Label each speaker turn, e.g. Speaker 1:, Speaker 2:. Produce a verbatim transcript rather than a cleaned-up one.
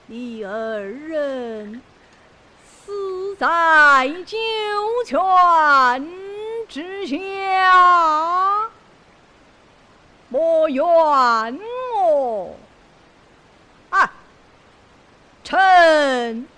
Speaker 1: 你二人死在九泉之下，莫怨我。啊，臣